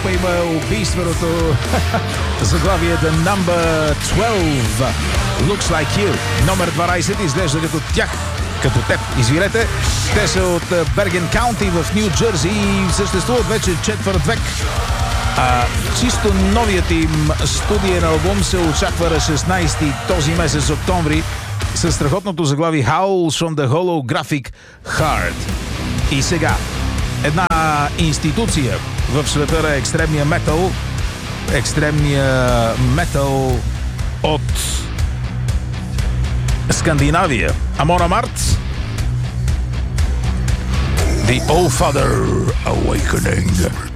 Европа има убийственото заглавие The Number 12 Looks Like You. Номер 12 изглежда като тях, като теб. Извинете, те са от Берген Каунти в Ню Джерси и съществуват вече четвърт век. Чисто новият им студиен албум се очаква на 16 този месец октомври със страхотното заглавие Howls from the Holographic Heart. И сега една институция в света на екстремния метал от Скандинавия. Амон Амарт, The All Father Awakening.